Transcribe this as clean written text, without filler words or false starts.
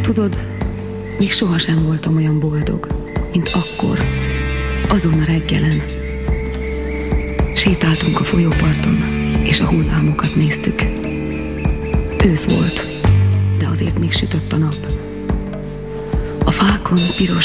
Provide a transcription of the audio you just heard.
Tudod, még sohasem voltam olyan boldog, mint akkor, azon a reggelen. Sétáltunk a folyóparton, és a hullámokat néztük. Ősz volt, de azért még sütött a nap. A fákon piros